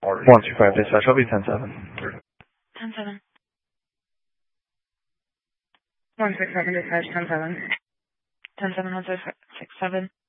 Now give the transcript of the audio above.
125 dispatch, I'll be 10-7. 10-7. 167 dispatch, 10-7. 10-7, 167.